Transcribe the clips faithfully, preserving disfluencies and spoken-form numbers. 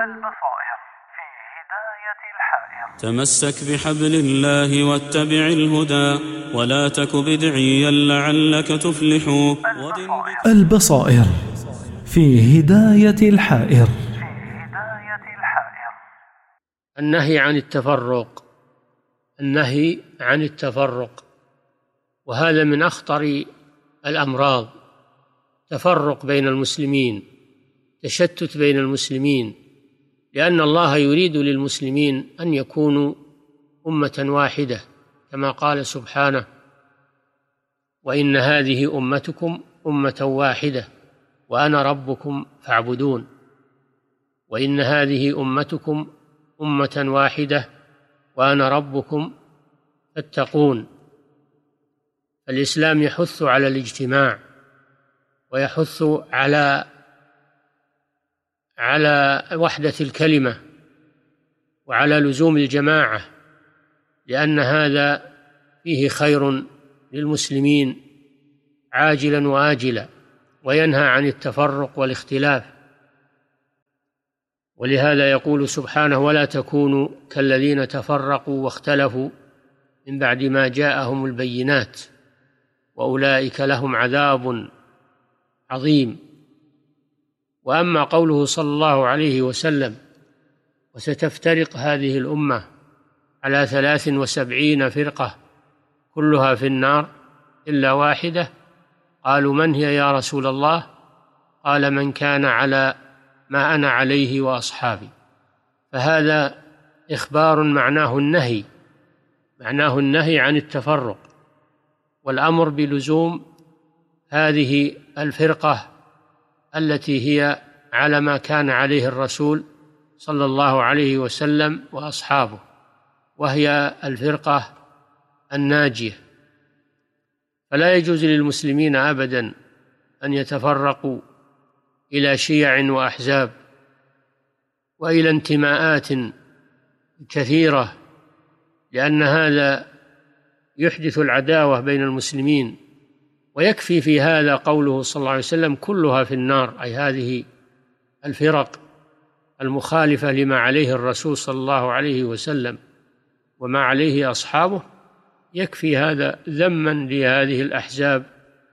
البصائر في هداية الحائر. تمسك بحبل الله واتبع الهدى ولا تك بدعيا لعلك تفلح. البصائر في هداية الحائر. النهي عن التفرق، النهي عن التفرق، وهذا من أخطر الأمراض، تفرق بين المسلمين، تشتت بين المسلمين، لأن الله يريد للمسلمين أن يكونوا أمة واحدة كما قال سبحانه: وإن هذه أمتكم أمة واحدة وأنا ربكم فاعبدون. وإن هذه أمتكم أمة واحدة وأنا ربكم فاتقون. الإسلام يحث على الاجتماع، ويحث على على وحدة الكلمة، وعلى لزوم الجماعة، لأن هذا فيه خير للمسلمين عاجلا وآجلا، وينهى عن التفرق والاختلاف. ولهذا يقول سبحانه: ولا تكونوا كالذين تفرقوا واختلفوا من بعد ما جاءهم البينات وأولئك لهم عذاب عظيم. وأما قوله صلى الله عليه وسلم: وستفترق هذه الأمة على ثلاث وسبعين فرقة كلها في النار إلا واحدة، قالوا: من هي يا رسول الله؟ قال: من كان على ما أنا عليه وأصحابي. فهذا إخبار معناه النهي، معناه النهي عن التفرق، والأمر بلزوم هذه الفرقة التي هي على ما كان عليه الرسول صلى الله عليه وسلم وأصحابه، وهي الفرقة الناجية. فلا يجوز للمسلمين أبدا أن يتفرقوا إلى شيع وأحزاب وإلى انتماءات كثيرة، لأن هذا يحدث العداوة بين المسلمين. ويكفي في هذا قوله صلى الله عليه وسلم: كلها في النار، أي هذه الفرق المخالفة لما عليه الرسول صلى الله عليه وسلم وما عليه أصحابه، يكفي هذا ذما لهذه الأحزاب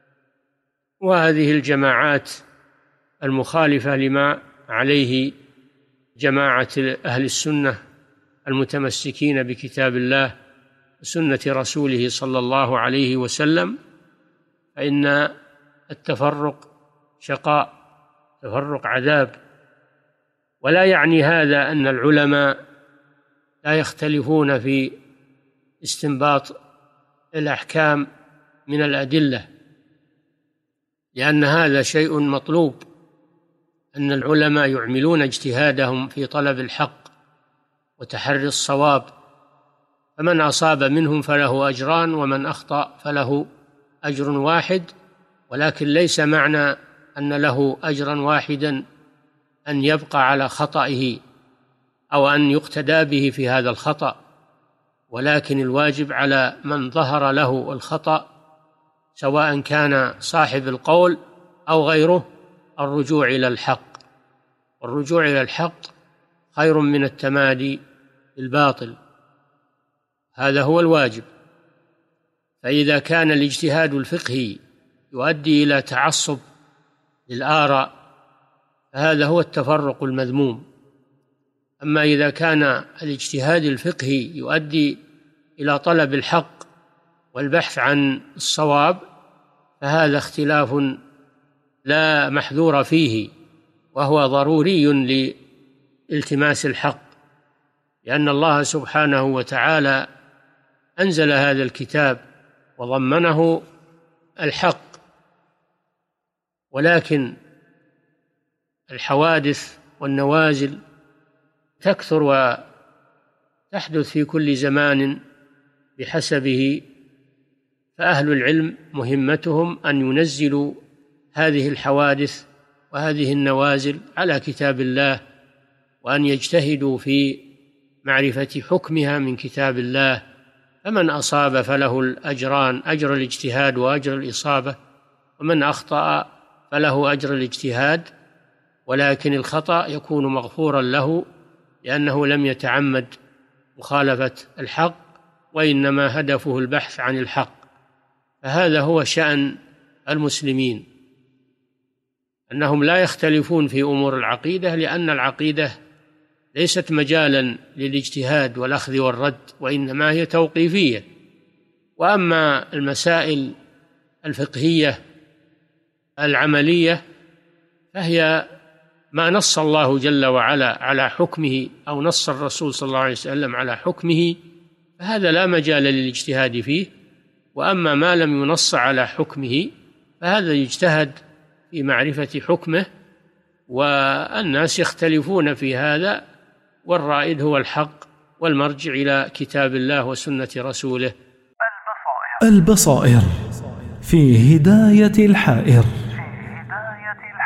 وهذه الجماعات المخالفة لما عليه جماعة أهل السنة المتمسكين بكتاب الله وسنة رسوله صلى الله عليه وسلم. فإن التفرق شقاء، تفرق عذاب. ولا يعني هذا أن العلماء لا يختلفون في استنباط الأحكام من الأدلة، لأن هذا شيء مطلوب، أن العلماء يعملون اجتهادهم في طلب الحق وتحري الصواب، فمن أصاب منهم فله أجران ومن أخطأ فله أجر واحد. ولكن ليس معنى أن له أجرا واحدا أن يبقى على خطئه أو أن يقتدى به في هذا الخطأ، ولكن الواجب على من ظهر له الخطأ سواء كان صاحب القول أو غيره الرجوع إلى الحق، والرجوع إلى الحق خير من التمادي بالباطل، هذا هو الواجب. فإذا كان الاجتهاد الفقهي يؤدي إلى تعصب للآراء فهذا هو التفرق المذموم. أما إذا كان الاجتهاد الفقهي يؤدي إلى طلب الحق والبحث عن الصواب فهذا اختلاف لا محذور فيه، وهو ضروري لالتماس الحق، لأن الله سبحانه وتعالى أنزل هذا الكتاب وضمنه الحق. ولكن الحوادث والنوازل تكثر وتحدث في كل زمان بحسبه، فأهل العلم مهمتهم أن ينزلوا هذه الحوادث وهذه النوازل على كتاب الله، وأن يجتهدوا في معرفة حكمها من كتاب الله. فمن أصاب فله الأجران، أجر الاجتهاد وأجر الإصابة، ومن أخطأ فله أجر الاجتهاد ولكن الخطأ يكون مغفورا له لأنه لم يتعمد مخالفة الحق، وإنما هدفه البحث عن الحق. فهذا هو شأن المسلمين، أنهم لا يختلفون في أمور العقيدة، لأن العقيدة ليست مجالا للاجتهاد والأخذ والرد، وإنما هي توقيفية. وأما المسائل الفقهية العملية فهي ما نص الله جل وعلا على حكمه أو نص الرسول صلى الله عليه وسلم على حكمه، فهذا لا مجال للاجتهاد فيه. وأما ما لم ينص على حكمه فهذا يجتهد في معرفة حكمه، والناس يختلفون في هذا، والرائد هو الحق، والمرجع إلى كتاب الله وسنة رسوله. البصائر في هداية الحائر.